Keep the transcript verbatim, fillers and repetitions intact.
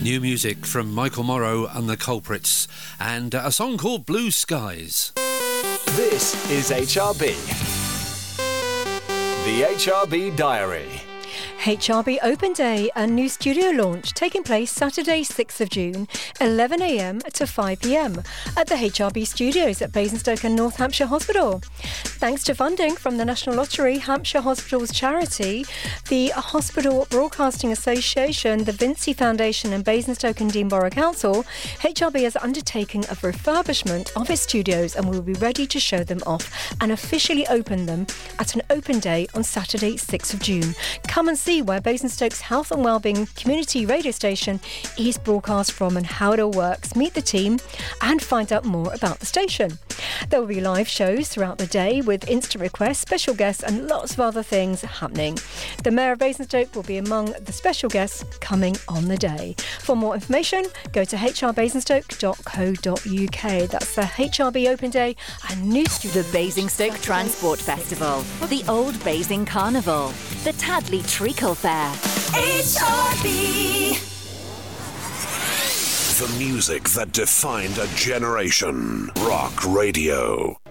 New music from Michael Morrow and the Culprits, and a song called Blue Skies. This is H R B. The H R B Diary. H R B Open Day, a new studio launch taking place Saturday sixth of June, eleven a m to five p m at the H R B studios at Basingstoke and North Hampshire Hospital. Thanks to funding from the National Lottery, Hampshire Hospitals Charity, the Hospital Broadcasting Association, the Vinci Foundation and Basingstoke and Dean Borough Council, H R B is undertaking a refurbishment of its studios and will be ready to show them off and officially open them at an open day on Saturday sixth of June. Come and see where Basingstoke's Health and Wellbeing community radio station is broadcast from and how it all works. Meet the team and find out more about the station. There will be live shows throughout the day with instant requests, special guests and lots of other things happening. The Mayor of Basingstoke will be among the special guests coming on the day. For more information, go to h r basingstoke dot co dot u k. That's the H R B Open Day and new studio. The Basingstoke Transport Festival, the Old Basing Carnival, the Tadley Treacle Fair. H R B. The music that defined a generation. Rock Radio.